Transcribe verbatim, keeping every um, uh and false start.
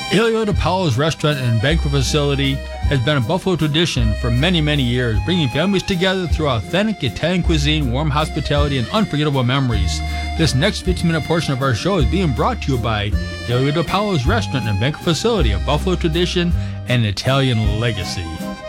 Elio DiPaolo's restaurant and banquet facility has been a Buffalo tradition for many, many years, bringing families together through authentic Italian cuisine, warm hospitality, and unforgettable memories. This next fifteen-minute portion of our show is being brought to you by Elio DiPaolo's restaurant and banquet facility, a Buffalo tradition and Italian legacy.